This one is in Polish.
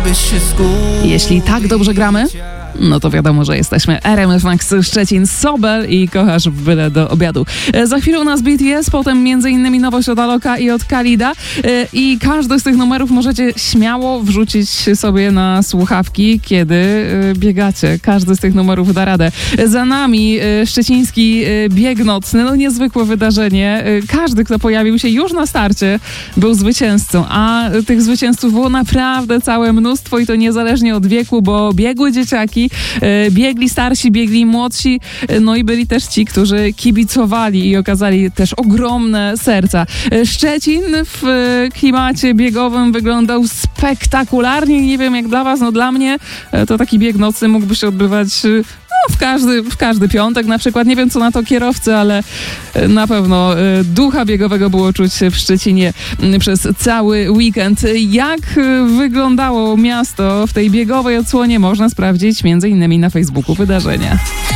abyś się skupił. Jeśli tak dobrze gramy, no to wiadomo, że jesteśmy RMF Max Szczecin, Sobel i kochasz w byle do obiadu. Za chwilę u nas BTS, potem m.in. nowość od Aloka i od Khalida i każdy z tych numerów możecie śmiało wrzucić sobie na słuchawki, kiedy biegacie. Każdy z tych numerów da radę. Za nami szczeciński bieg nocny, no niezwykłe wydarzenie. Każdy, kto pojawił się już na starcie, był zwycięzcą, a tych zwycięzców było naprawdę całe mnóstwo i to niezależnie od wieku, bo biegły dzieciaki, biegli starsi, biegli młodsi, no i byli też ci, którzy kibicowali i okazali też ogromne serca. Szczecin w klimacie biegowym wyglądał spektakularnie. Nie wiem jak dla was, no dla mnie to taki bieg nocny mógłby się odbywać w każdy piątek na przykład. Nie wiem co na to kierowcy, ale na pewno ducha biegowego było czuć w Szczecinie przez cały weekend. Jak wyglądało miasto w tej biegowej odsłonie można sprawdzić m.in. na Facebooku wydarzenia.